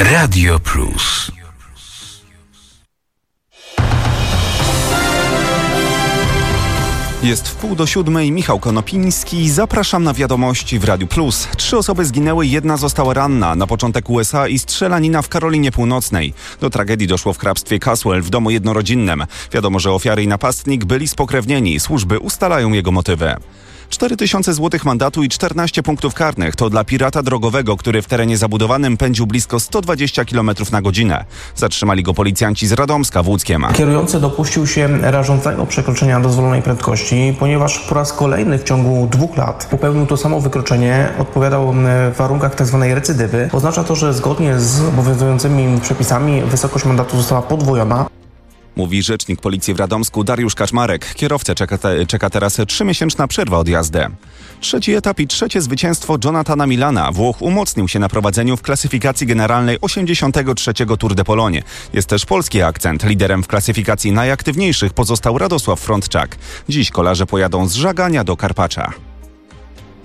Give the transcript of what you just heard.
Radio Plus. Jest 6:30, Michał Konopiński. Zapraszam na wiadomości w Radiu Plus. 3 osoby zginęły, 1 została ranna. Na początek USA i strzelanina w Karolinie Północnej. Do tragedii doszło w hrabstwie Caswell w domu jednorodzinnym. Wiadomo, że ofiary i napastnik byli spokrewnieni. Służby ustalają jego motywy. 4000 złotych mandatu i 14 punktów karnych to dla pirata drogowego, który w terenie zabudowanym pędził blisko 120 km na godzinę. Zatrzymali go policjanci z Radomska w Łódzkiem. Kierujący dopuścił się rażącego przekroczenia dozwolonej prędkości, ponieważ po raz kolejny w ciągu 2 lat popełnił to samo wykroczenie, odpowiadał w warunkach tzw. recydywy. Oznacza to, że zgodnie z obowiązującymi przepisami wysokość mandatu została podwojona. Mówi rzecznik policji w Radomsku Dariusz Kaczmarek. Kierowcę czeka teraz 3-miesięczna przerwa od jazdy. 3. etap i 3. zwycięstwo Jonathana Milana. Włoch umocnił się na prowadzeniu w klasyfikacji generalnej 83. Tour de Pologne. Jest też polski akcent. Liderem w klasyfikacji najaktywniejszych pozostał Radosław Frądczak. Dziś kolarze pojadą z Żagania do Karpacza.